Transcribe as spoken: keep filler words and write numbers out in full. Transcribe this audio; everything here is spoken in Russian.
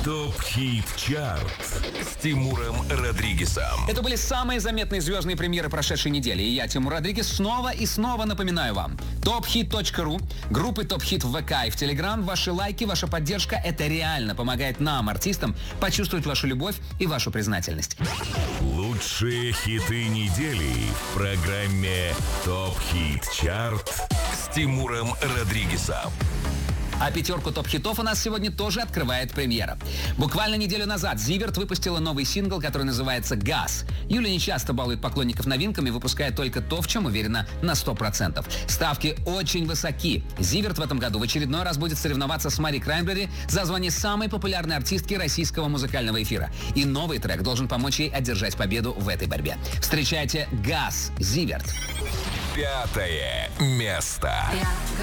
ТОП-хит чарт с Тимуром Родригезом. Это были самые заметные звездные премьеры прошедшей недели. И я, Тимур Родригез, снова и снова напоминаю вам. топ хит точка ру, группы ТОП-хит в ВК и в Телеграм. Ваши лайки, ваша поддержка — это реально помогает нам, артистам, почувствовать вашу любовь и вашу признательность. Лучшие хиты недели в программе ТОП-хит чарт с Тимуром Родригезом. А пятерку топ-хитов у нас сегодня тоже открывает премьера. Буквально неделю назад Зиверт выпустила новый сингл, который называется «Газ». Юля не часто балует поклонников новинками, выпуская только то, в чем уверена на сто процентов. Ставки очень высоки. Зиверт в этом году в очередной раз будет соревноваться с Мари Краймбрери за звание самой популярной артистки российского музыкального эфира. И новый трек должен помочь ей одержать победу в этой борьбе. Встречайте «Газ», Зиверт. Пятое место. Я